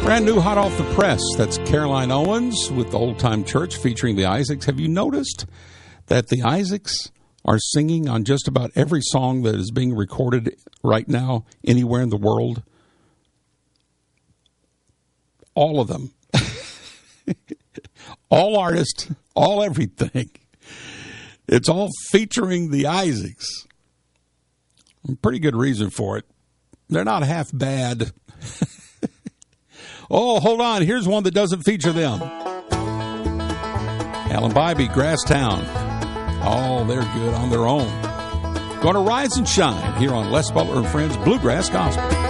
Brand new, hot off the press. That's Caroline Owens with the Old Time Church featuring the Isaacs. Have you noticed that the Isaacs are singing on just about every song that is being recorded right now anywhere in the world? All of them. All artists, all everything. It's all featuring the Isaacs. Pretty good reason for it. They're not half bad. Oh, hold on. Here's one that doesn't feature them. Alan Bybee, Grasstown. Oh, they're good on their own. Going to rise and shine here on Les Butler and Friends Bluegrass Gospel.